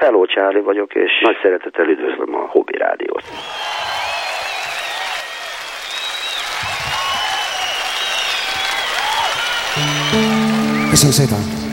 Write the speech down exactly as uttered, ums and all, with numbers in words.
Hello, Charlie vagyok, és nagy szeretettel üdvözlöm a Hobby Rádiót. Köszönöm szépen!